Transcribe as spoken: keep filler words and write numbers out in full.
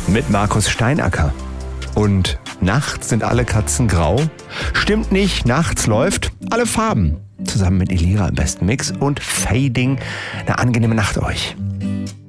mit Markus Steinacker. Und nachts sind alle Katzen grau? Stimmt nicht, nachts läuft alle Farben. Zusammen mit Elira im besten Mix und Fading. Eine angenehme Nacht euch.